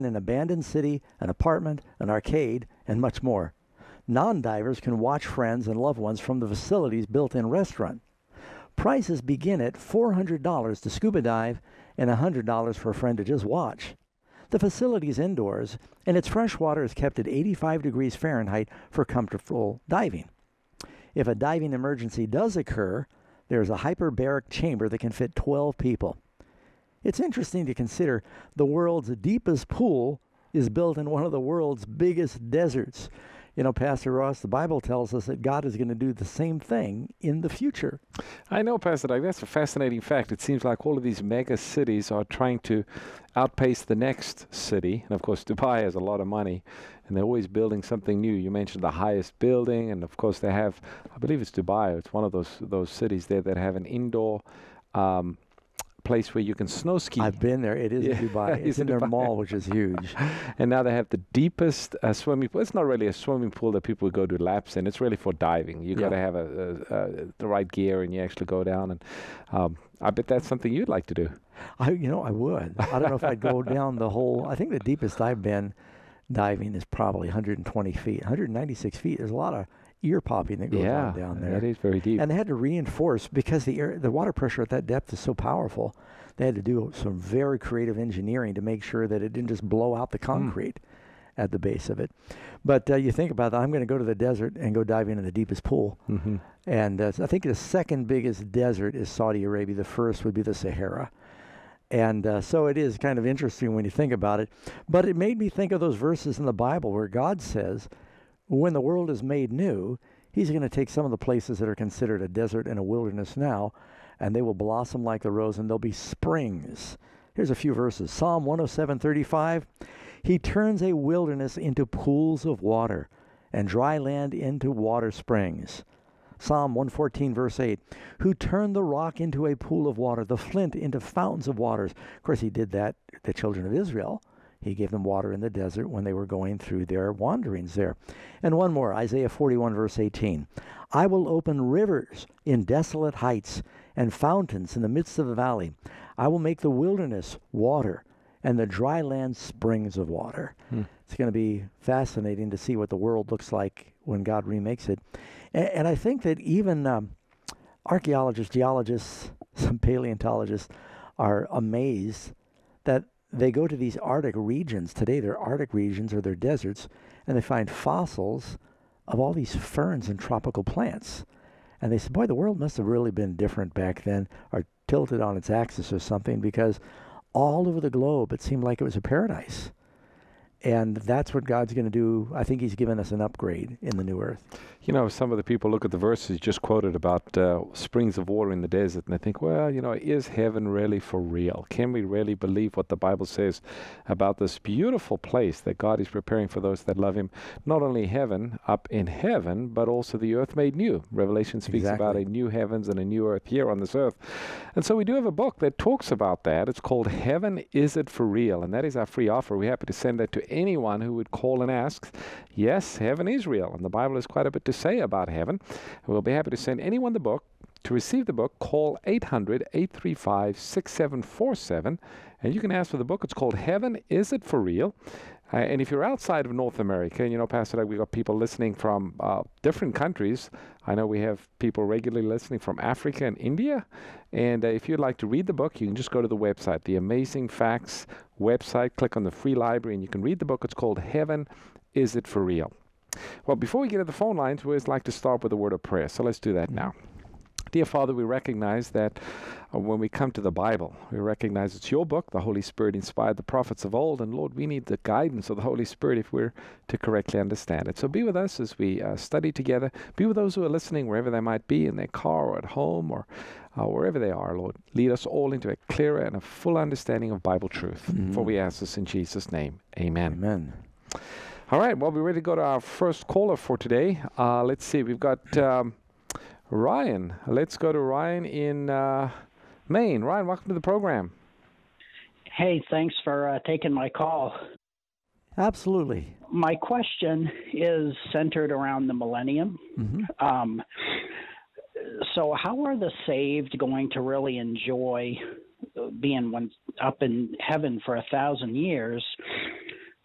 an abandoned city, an apartment, an arcade, and much more. Non-divers can watch friends and loved ones from the facility's built-in restaurant. Prices begin at $400 to scuba dive and $100 for a friend to just watch. The facility is indoors, and its fresh water is kept at 85 degrees Fahrenheit for comfortable diving. If a diving emergency does occur, there is a hyperbaric chamber that can fit 12 people. It's interesting to consider the world's deepest pool is built in one of the world's biggest deserts. You know, Pastor Ross, the Bible tells us that God is going to do the same thing in the future. I know, Pastor Doug. That's a fascinating fact. It seems like all of these mega cities are trying to outpace the next city. And, of course, Dubai has a lot of money, and they're always building something new. You mentioned the highest building, and, of course, they have, I believe it's Dubai. It's one of those cities there that have an indoor place where you can snow ski. I've been there. It is in Dubai. It's in their mall, which is huge. And now they have the deepest swimming pool. It's not really a swimming pool that people would go do laps in. It's really for diving. You got to have the right gear, and you actually go down. And I bet that's something you'd like to do. I would. I don't know if I'd go down the whole. I think the deepest I've been diving is probably 120 feet, 196 feet. There's a lot of ear popping that goes on down there. That is very deep. And they had to reinforce, because the water pressure at that depth is so powerful, they had to do some very creative engineering to make sure that it didn't just blow out the concrete at the base of it. But you think about that, I'm going to go to the desert and go dive into the deepest pool. Mm-hmm. And I think the second biggest desert is Saudi Arabia. The first would be the Sahara. And so it is kind of interesting when you think about it. But it made me think of those verses in the Bible where God says, when the world is made new, he's going to take some of the places that are considered a desert and a wilderness now, and they will blossom like the rose, and there'll be springs. Here's a few verses. Psalm 107:35. He turns a wilderness into pools of water, and dry land into water springs. Psalm 114, verse 8. Who turned the rock into a pool of water, the flint into fountains of waters. Of course, he did that to the children of Israel. He gave them water in the desert when they were going through their wanderings there. And one more, Isaiah 41, verse 18. I will open rivers in desolate heights and fountains in the midst of the valley. I will make the wilderness water and the dry land springs of water. It's going to be fascinating to see what the world looks like when God remakes it. And I think that even archaeologists, geologists, some paleontologists are amazed that they go to these Arctic regions. Today, they're Arctic regions or they're deserts, and they find fossils of all these ferns and tropical plants. And they said, boy, the world must have really been different back then, or tilted on its axis or something, because all over the globe, it seemed like it was a paradise. And that's what God's going to do. I think he's given us an upgrade in the new earth. You know, some of the people look at the verses you just quoted about springs of water in the desert, and they think, well, you know, is heaven really for real? Can we really believe what the Bible says about this beautiful place that God is preparing for those that love him? Not only heaven, up in heaven, but also the earth made new. Revelation speaks about a new heavens and a new earth here on this earth. And so we do have a book that talks about that. It's called Heaven, Is It For Real? And that is our free offer. We're happy to send that to anyone who would call and ask. Yes, heaven is real, and the Bible has quite a bit to say about heaven. We'll be happy to send anyone the book. To receive the book, call 800-835-6747, and you can ask for the book. It's called Heaven, Is It For Real? And if you're outside of North America, and you know, Pastor Doug, we've got people listening from different countries. I know we have people regularly listening from Africa and India. And if you'd like to read the book, you can just go to the website, the Amazing Facts website, click on the free library, and you can read the book. It's called Heaven, Is It For Real? Well, before we get to the phone lines, we always like to start with a word of prayer. So let's do that now. Dear Father, we recognize that when we come to the Bible, we recognize it's your book. The Holy Spirit inspired the prophets of old. And Lord, we need the guidance of the Holy Spirit if we're to correctly understand it. So be with us as we study together. Be with those who are listening wherever they might be, in their car or at home or wherever they are, Lord. Lead us all into a clearer and a full understanding of Bible truth. For we ask this in Jesus' name. Amen. Amen. All right. Well, we're ready to go to our first caller for today. Let's see. We've got Ryan. Let's go to Ryan in Maine. Ryan, welcome to the program. Hey, thanks for taking my call. Absolutely. My question is centered around the millennium. So how are the saved going to really enjoy being up in heaven for 1,000 years